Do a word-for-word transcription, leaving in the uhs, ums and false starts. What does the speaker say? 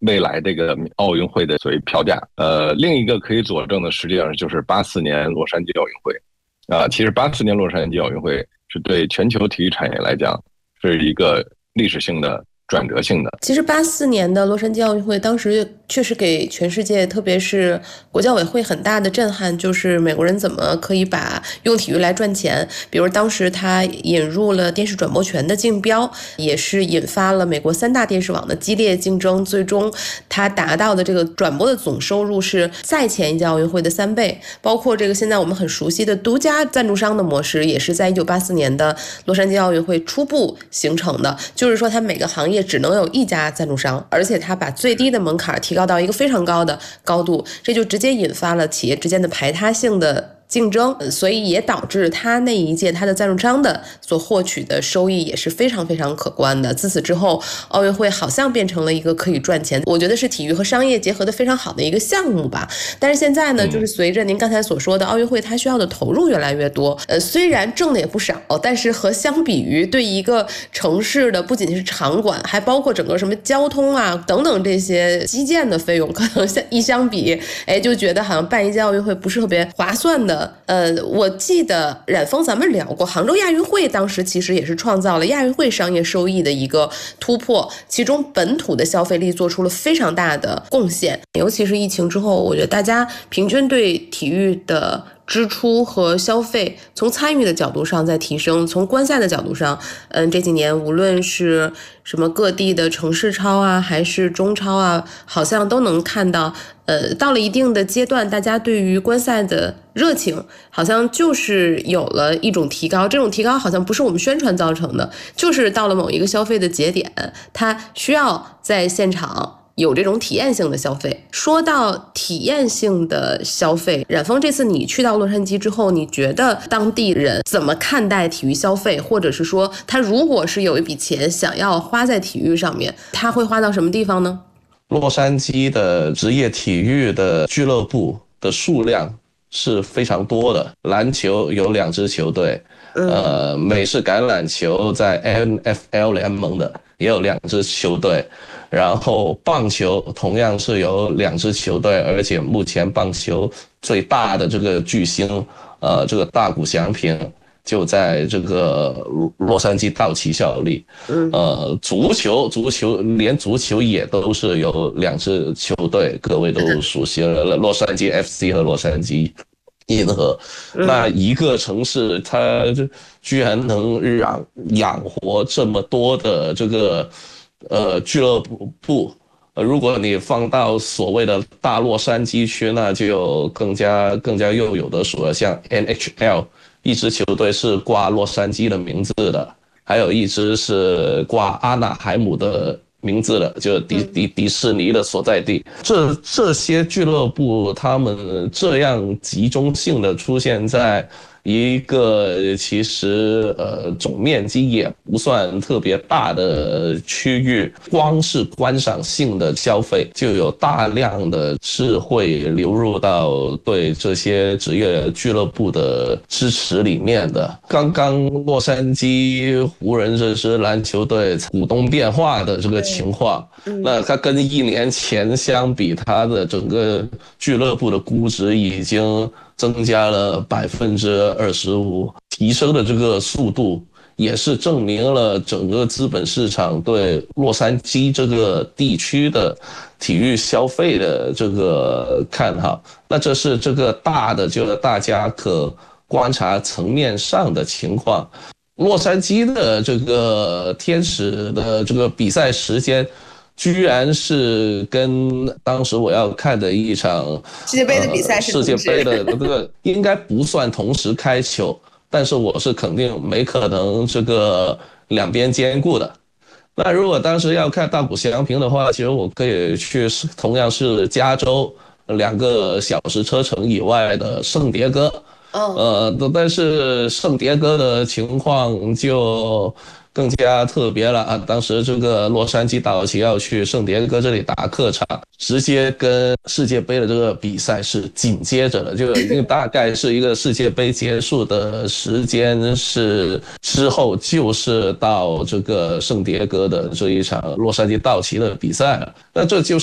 未来这个奥运会的所谓票价。呃，另一个可以佐证的，实际上就是八四年洛杉矶奥运会。啊、呃，其实八四年洛杉矶奥运会是对全球体育产业来讲是一个历史性的转折性的。 其实八四年的洛杉矶奥运会当时确实给全世界，特别是国教委会很大的震撼，就是美国人怎么可以把用体育来赚钱。比如当时他引入了电视转播权的竞标，也是引发了美国三大电视网的激烈竞争，最终他达到的这个转播的总收入是再前一届奥运会的三倍。包括这个现在我们很熟悉的独家赞助商的模式，也是在一九八四年的洛杉矶奥运会初步形成的，就是说他每个行业只能有一家赞助商，而且他把最低的门槛提高到一个非常高的高度，这就直接引发了企业之间的排他性的竞争，所以也导致他那一届他的赞助商的所获取的收益也是非常非常可观的。自此之后，奥运会好像变成了一个可以赚钱，我觉得是体育和商业结合的非常好的一个项目吧。但是现在呢，就是随着您刚才所说的奥运会它需要的投入越来越多，呃，虽然挣的也不少，但是和相比于对一个城市的不仅仅是场馆，还包括整个什么交通啊等等这些基建的费用，可能一相比，哎，就觉得好像办一届奥运会不是特别划算的。呃，我记得冉峰咱们聊过，杭州亚运会当时其实也是创造了亚运会商业收益的一个突破，其中本土的消费力做出了非常大的贡献。尤其是疫情之后，我觉得大家平均对体育的支出和消费从参与的角度上在提升，从观赛的角度上，嗯，这几年无论是什么各地的城市超啊，还是中超啊，好像都能看到，呃，到了一定的阶段，大家对于观赛的热情好像就是有了一种提高，这种提高好像不是我们宣传造成的，就是到了某一个消费的节点，它需要在现场有这种体验性的消费。说到体验性的消费，冉峰这次你去到洛杉矶之后，你觉得当地人怎么看待体育消费，或者是说他如果是有一笔钱想要花在体育上面，他会花到什么地方呢？ 洛杉矶的职业体育的俱乐部的数量是非常多的，篮球有两支球队，呃，美式橄榄球在 N F L 联盟的也有两支球队，然后棒球同样是有两支球队，而且目前棒球最大的这个巨星，呃，这个大谷翔平就在这个洛杉矶道奇效力。呃，足球，足球连足球也都是有两支球队，各位都熟悉了，洛杉矶 F C 和洛杉矶银河。那一个城市它居然能养养活这么多的这个呃俱乐部，呃，如果你放到所谓的大洛杉矶区，那就更加更加又有的数了。像 N H L 一支球队是挂洛杉矶的名字的，还有一支是挂阿纳海姆的名字的，就是迪迪迪士尼的所在地。这这些俱乐部，他们这样集中性的出现在一个其实呃总面积也不算特别大的区域，光是观赏性的消费就有大量的是会流入到对这些职业俱乐部的支持里面的。刚刚洛杉矶湖人这支篮球队股东变化的这个情况，那它跟一年前相比，它的整个俱乐部的估值已经增加了百分之二十五，提升的这个速度也是证明了整个资本市场对洛杉矶这个地区的体育消费的这个看好。那这是这个大的，就是大家可观察层面上的情况。洛杉矶的这个天使的这个比赛时间，居然是跟当时我要看的一场世界杯的比赛是、 呃、世界杯的这个应该不算同时开球，但是我是肯定没可能这个两边兼顾的。那如果当时要看大谷翔平的话，其实我可以去同样是加州两个小时车程以外的圣迭戈。呃，但是圣迭戈的情况就更加特别了啊！当时这个洛杉矶道奇要去圣迭戈这里打客场，直接跟世界杯的这个比赛是紧接着的，就因为大概是一个世界杯结束的时间是之后，就是到这个圣迭戈的这一场洛杉矶道奇的比赛了。那这就是